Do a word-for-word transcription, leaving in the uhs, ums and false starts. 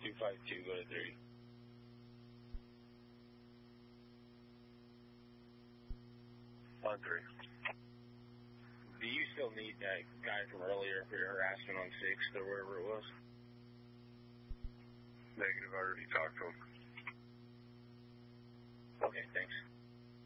two five two, go to three. On three. Do you still need that guy from earlier for your harassment on sixth or wherever it was? Negative, I already talked to him. Okay, thanks.